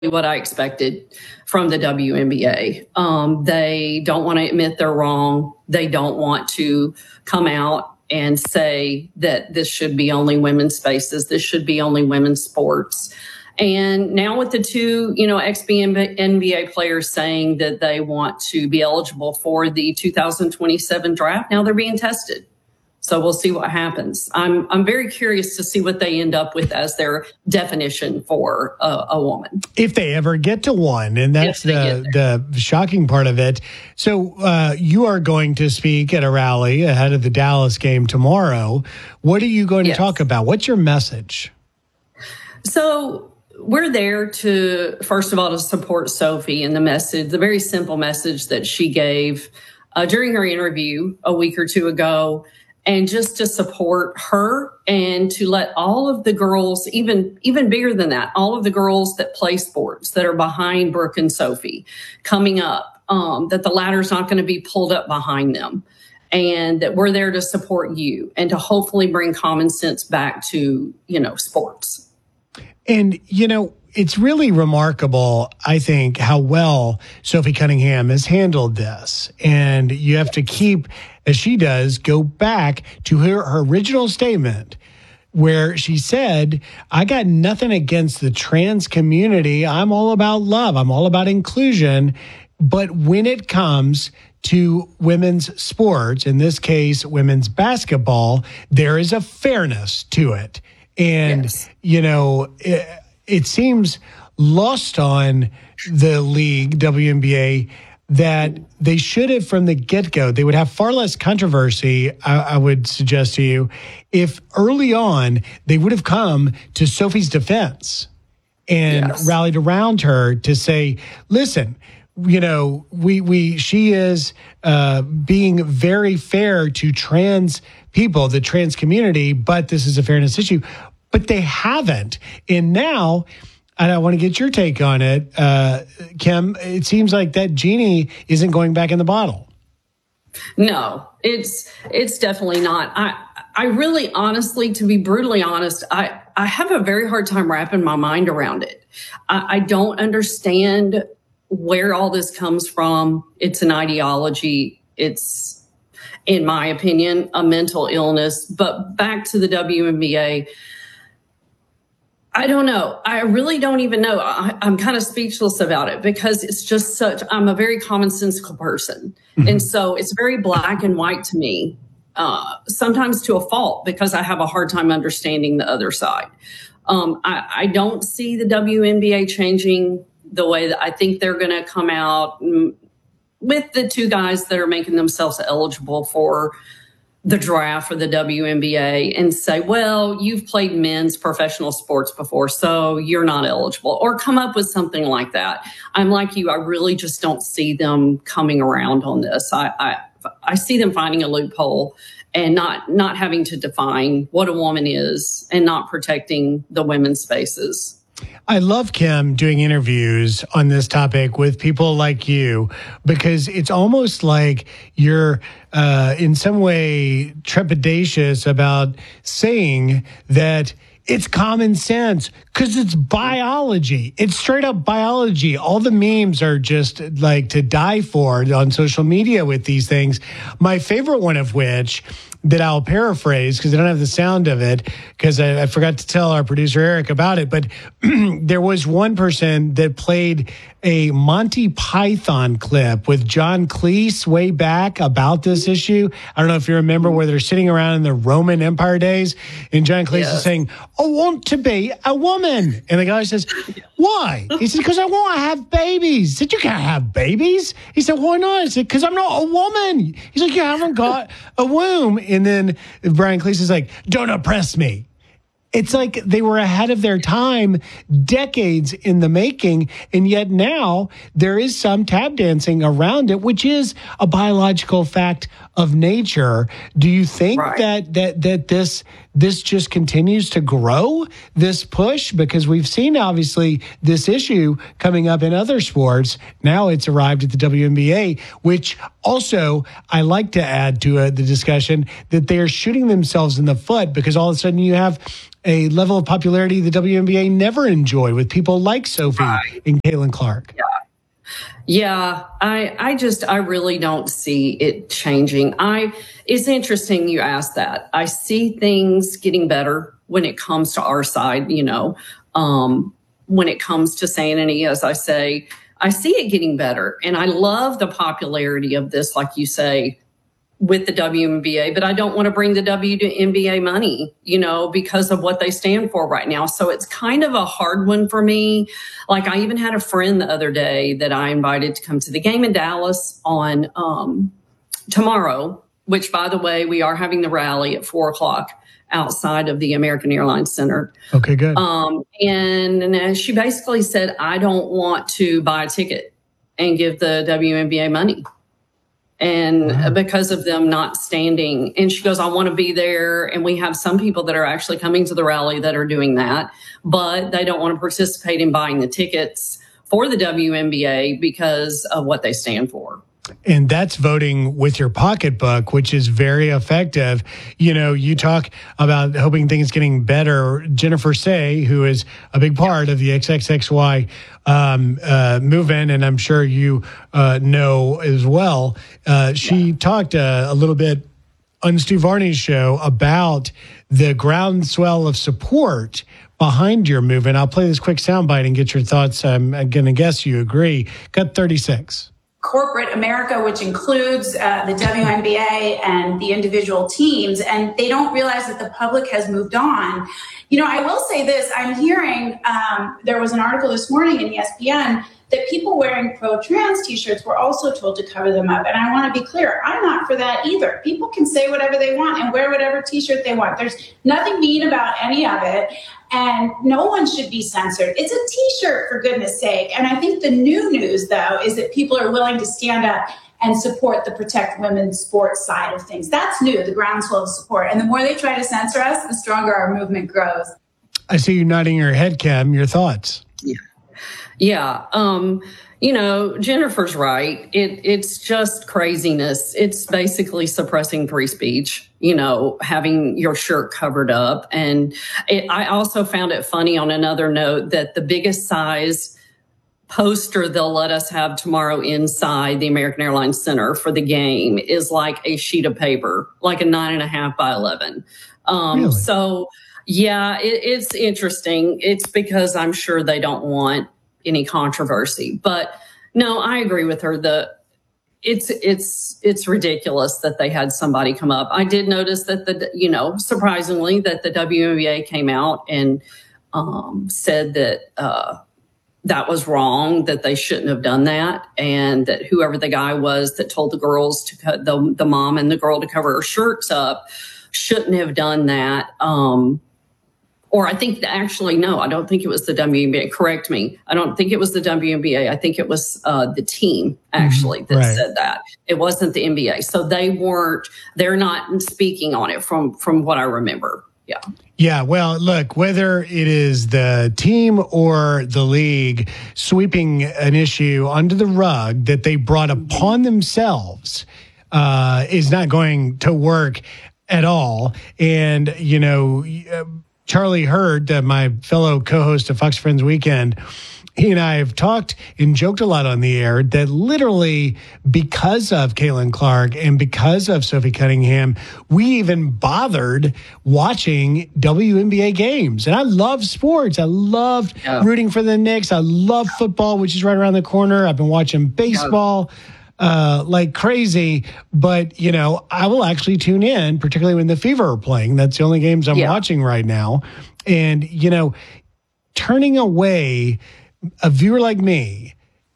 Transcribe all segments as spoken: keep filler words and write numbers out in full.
what I expected from the W N B A. Um, they don't want to admit they're wrong. They don't want to come out and say that this should be only women's spaces. This should be only women's sports. And now with the two, you know, ex-N B A players saying that they want to be eligible for the two thousand twenty-seven draft, now they're being tested. So we'll see what happens. I'm I'm very curious to see what they end up with as their definition for a, a woman. If they ever get to one, and that's the, the shocking part of it. So uh, you are going to speak at a rally ahead of the Dallas game tomorrow. What are you going to yes. talk about? What's your message? So we're there to, first of all, to support Sophie and the message, the very simple message that she gave uh, during her interview a week or two ago. And just to support her and to let all of the girls, even even bigger than that, all of the girls that play sports that are behind Brooke and Sophie coming up, um, that the ladder's not going to be pulled up behind them, and that we're there to support you and to hopefully bring common sense back to, you know, sports. And, you know, it's really remarkable, I think, how well Sophie Cunningham has handled this. And you have to keep, as she does, go back to her, her original statement where she said, I got nothing against the trans community. I'm all about love. I'm all about inclusion. But when it comes to women's sports, in this case, women's basketball, there is a fairness to it. And, yes. you know, it, it seems lost on the league, W N B A, that they should have from the get-go. They would have far less controversy, I, I would suggest to you, if early on they would have come to Sophie's defense and yes. rallied around her to say, listen, you know, we, we, she is uh, being very fair to trans people, the trans community, but this is a fairness issue. But they haven't. And now, and I want to get your take on it, uh, Kim, it seems like that genie isn't going back in the bottle. No, it's it's definitely not. I I really, honestly, to be brutally honest, I, I have a very hard time wrapping my mind around it. I, I don't understand where all this comes from. It's an ideology. It's, in my opinion, a mental illness. But back to the W N B A, I don't know. I really don't even know. I, I'm kind of speechless about it because it's just such, I'm a very commonsensical person. Mm-hmm. And so it's very black and white to me, uh, sometimes to a fault because I have a hard time understanding the other side. Um, I, I don't see the W N B A changing the way that I think they're going to come out with the two guys that are making themselves eligible for the draft for the W N B A and say, well, you've played men's professional sports before, so you're not eligible, or come up with something like that. I'm like you. I really just don't see them coming around on this. I, I, I see them finding a loophole and not, not having to define what a woman is and not protecting the women's spaces. I love Kim doing interviews on this topic with people like you because it's almost like you're uh, in some way trepidatious about saying that it's common sense because it's biology. It's straight up biology. All the memes are just like to die for on social media with these things. My favorite one of which that I'll paraphrase because I don't have the sound of it because I, I forgot to tell our producer Eric about it. But there was one person that played a Monty Python clip with John Cleese way back about this issue. I don't know if you remember where they're sitting around in the Roman Empire days and John Cleese yes. is saying, I want to be a woman. And the guy says, why? He said, because I want to have babies. He said, you can't have babies. He said, why not? He said, because I'm not a woman. He's like, you haven't got a womb. And then Brian Cleese is like, don't oppress me. It's like they were ahead of their time, decades in the making, and yet now there is some tap dancing around it, which is a biological fact of nature. Do you think Right. that that that this this just continues to grow, this push? Because we've seen obviously this issue coming up in other sports. Now it's arrived at the W N B A, which also I like to add to uh, the discussion that they are shooting themselves in the foot, because all of a sudden you have a level of popularity the W N B A never enjoyed with people like Sophie Right. and Caitlin Clark. Yeah. Yeah, I I just I really don't see it changing. I it's interesting you asked that. I see things getting better when it comes to our side, you know. Um, when it comes to sanity, as I say, I see it getting better. And I love the popularity of this, like you say, with the W N B A, but I don't want to bring the W N B A money, you know, because of what they stand for right now. So it's kind of a hard one for me. Like, I even had a friend the other day that I invited to come to the game in Dallas on um, tomorrow, which, by the way, we are having the rally at four o'clock outside of the American Airlines Center. Okay, good. Um, and, and she basically said, I don't want to buy a ticket and give the W N B A money. And Wow. because of them not standing. And she goes, I want to be there. And we have some people that are actually coming to the rally that are doing that, but they don't want to participate in buying the tickets for the W N B A because of what they stand for. And that's voting with your pocketbook, which is very effective. You know, you talk about hoping things getting better. Jennifer Say, who is a big part of the X X X Y um, uh, movement, and I'm sure you uh, know as well, uh, she yeah. talked uh, a little bit on Stu Varney's show about the groundswell of support behind your movement. I'll play this quick soundbite and get your thoughts. I'm going to guess you agree. Cut thirty-six. Corporate America, which includes uh, the W N B A and the individual teams, and they don't realize that the public has moved on. You know, I will say this, I'm hearing, um, there was an article this morning in E S P N that people wearing pro-trans t-shirts were also told to cover them up. And I want to be clear, I'm not for that either. People can say whatever they want and wear whatever t-shirt they want. There's nothing mean about any of it. And no one should be censored. It's a t-shirt, for goodness sake. And I think the new news, though, is that people are willing to stand up and support the Protect Women's Sports side of things. That's new, the groundswell of support. And the more they try to censor us, the stronger our movement grows. I see you nodding your head, Kim. Your thoughts? Yeah. Yeah. Um, you know, Jennifer's right. It, it's just craziness. It's basically suppressing free speech, you know, having your shirt covered up. And it, I also found it funny on another note that the biggest size poster they'll let us have tomorrow inside the American Airlines Center for the game is like a sheet of paper, like a nine and a half by eleven. Um, really? So, yeah, it, it's interesting. It's because I'm sure they don't want any controversy, but no, I agree with her. The it's it's it's ridiculous that they had somebody come up. I did notice that the you know surprisingly that the W N B A came out and um, said that uh, that was wrong, that they shouldn't have done that, and that whoever the guy was that told the girls to cut the the mom and the girl to cover her shirts up shouldn't have done that. Um, Or I think actually, no, I don't think it was the W N B A. Correct me. I don't think it was the W N B A. I think it was uh, the team actually that right. said that. It wasn't the N B A. So they weren't, they're not speaking on it from, from what I remember. Yeah. Yeah. Well, look, whether it is the team or the league sweeping an issue under the rug that they brought upon themselves uh, is not going to work at all. And, you know, uh, Charlie Hurd, uh, my fellow co-host of Fox Friends Weekend, he and I have talked and joked a lot on the air that literally because of Caitlin Clark and because of Sophie Cunningham, we even bothered watching W N B A games. And I love sports. I loved yeah. rooting for the Knicks. I love football, which is right around the corner. I've been watching baseball. Yeah. Uh, like crazy, but you know, I will actually tune in, particularly when the Fever are playing. That's the only games I'm yeah. watching right now. And you know, turning away a viewer like me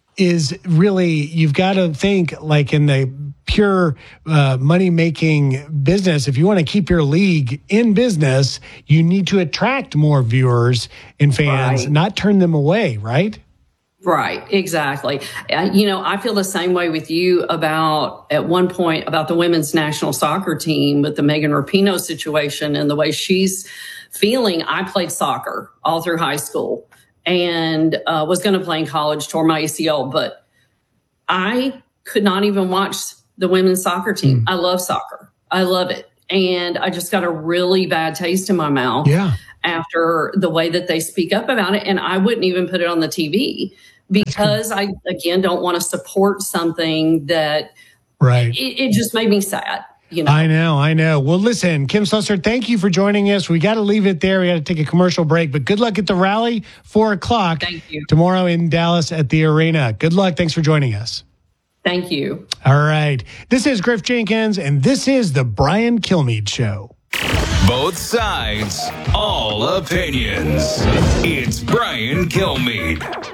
is really, you've got to think like in the pure uh, money-making business. If you want to keep your league in business, you need to attract more viewers and fans, right. not turn them away, right? Right, exactly. Uh, you know, I feel the same way with you about, at one point, about the women's national soccer team with the Megan Rapinoe situation and the way she's feeling. I played soccer all through high school and uh, was going to play in college, tore my A C L, but I could not even watch the women's soccer team. Mm. I love soccer. I love it. And I just got a really bad taste in my mouth yeah. after the way that they speak up about it. And I wouldn't even put it on the T V. Because I, again, don't want to support something that right. it, it just made me sad. You know? I know, I know. Well, listen, Kim Slusser, thank you for joining us. We got to leave it there. We got to take a commercial break, but good luck at the rally, four o'clock Thank you. tomorrow in Dallas at the arena. Good luck. Thanks for joining us. Thank you. All right. This is Griff Jenkins, and this is the Brian Kilmeade Show. Both sides, all opinions. It's Brian Kilmeade.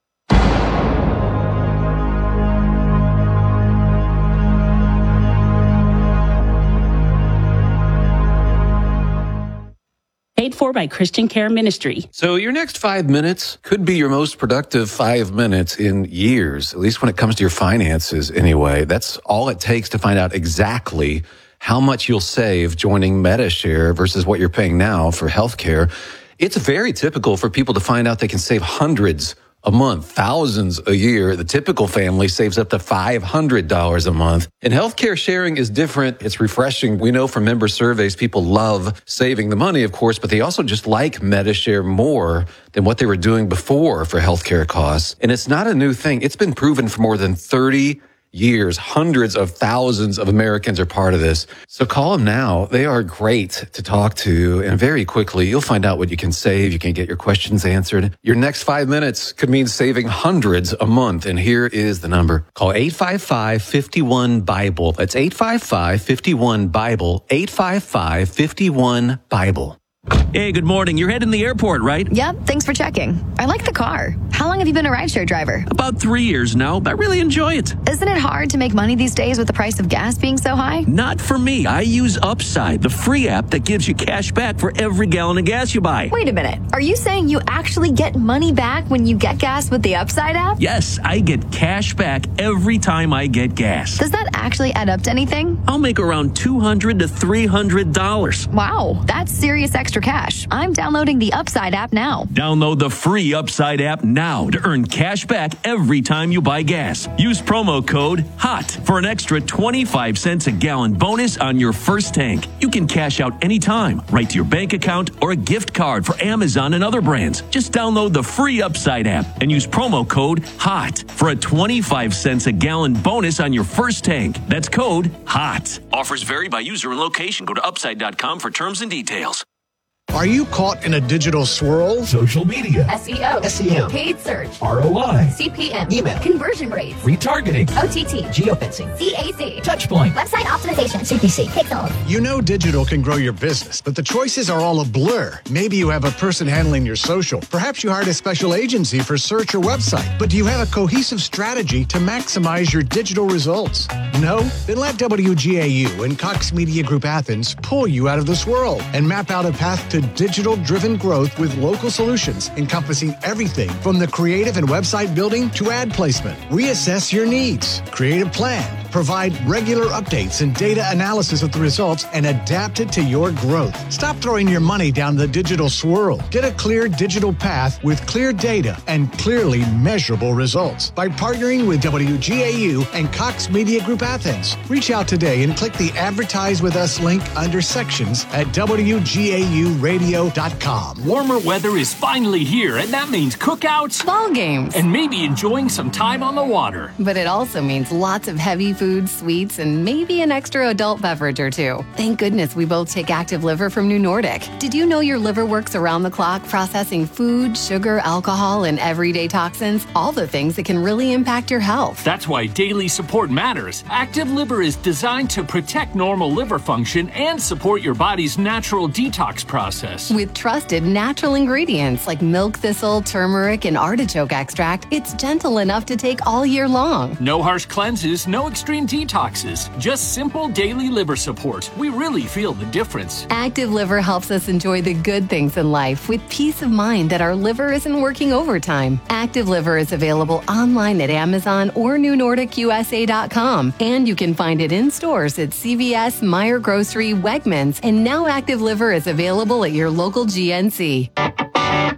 Paid for by Christian Care Ministry. So your next five minutes could be your most productive five minutes in years, at least when it comes to your finances anyway. That's all it takes to find out exactly how much you'll save joining Medi-Share versus what you're paying now for healthcare. It's very typical for people to find out they can save hundreds a month, thousands a year. The typical family saves up to five hundred dollars a month. And healthcare sharing is different. It's refreshing. We know from member surveys, people love saving the money, of course, but they also just like Medi-Share more than what they were doing before for healthcare costs. And it's not a new thing. It's been proven for more than thirty years. Hundreds of thousands of Americans are part of this. So call them now. They are great to talk to. And very quickly, you'll find out what you can save. You can get your questions answered. Your next five minutes could mean saving hundreds a month. And here is the number. Call eight five five, five one, BIBLE. That's eight five five, five one, BIBLE. eight five five, five one, BIBLE. Hey, good morning. You're heading to the airport, right? Yep, thanks for checking. I like the car. How long have you been a rideshare driver? About three years now. I really enjoy it. Isn't it hard to make money these days with the price of gas being so high? Not for me. I use Upside, the free app that gives you cash back for every gallon of gas you buy. Wait a minute. Are you saying you actually get money back when you get gas with the Upside app? Yes, I get cash back every time I get gas. Does that actually add up to anything? I'll make around two hundred to three hundred dollars. Wow, that's serious extra cash. I'm downloading the Upside app now. Download the free Upside app now to earn cash back every time you buy gas. Use promo code HOT for an extra twenty-five cents a gallon bonus on your first tank. You can cash out anytime, right to your bank account or a gift card for Amazon and other brands. Just download the free Upside app and use promo code HOT for a twenty-five cents a gallon bonus on your first tank. That's code HOT. Offers vary by user and location. Go to upside dot com for terms and details. Are you caught in a digital swirl? Social media, S E O, S E M, paid search, R O I, C P M, email, conversion rates, retargeting, O T T, geofencing, C A C, touchpoint, website optimization, C P C, pixels. You know digital can grow your business, but the choices are all a blur. Maybe you have a person handling your social. Perhaps you hired a special agency for search or website. But do you have a cohesive strategy to maximize your digital results? No? Then let W G A U and Cox Media Group Athens pull you out of the swirl and map out a path to digital-driven growth with local solutions encompassing everything from the creative and website building to ad placement. Reassess your needs, create a plan, provide regular updates and data analysis of the results, and adapt it to your growth. Stop throwing your money down the digital swirl. Get a clear digital path with clear data and clearly measurable results by partnering with W G A U and Cox Media Group Athens. Reach out today and click the Advertise with Us link under sections at W G A U radio dot com. Warmer weather is finally here, and that means cookouts, ball games, and maybe enjoying some time on the water. But it also means lots of heavy foods, sweets, and maybe an extra adult beverage or two. Thank goodness we both take Active Liver from New Nordic. Did you know your liver works around the clock processing food, sugar, alcohol, and everyday toxins? All the things that can really impact your health. That's why daily support matters. Active Liver is designed to protect normal liver function and support your body's natural detox process. With trusted natural ingredients like milk thistle, turmeric, and artichoke extract, it's gentle enough to take all year long. No harsh cleanses, no extreme touchscreen detoxes. Just simple daily liver support. We really feel the difference. Active Liver helps us enjoy the good things in life with peace of mind that our liver isn't working overtime. Active Liver is available online at Amazon or new nordic U S A dot com, and you can find it in stores at C V S, Meijer Grocery, Wegmans, and now Active Liver is available at your local G N C.